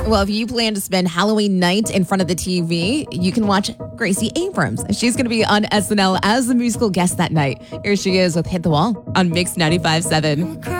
Well, if you plan to spend Halloween night in front of the TV, you can watch Gracie Abrams. She's going to be on SNL as the musical guest that night. Here she is with Hit the Wall on Mix 95.7.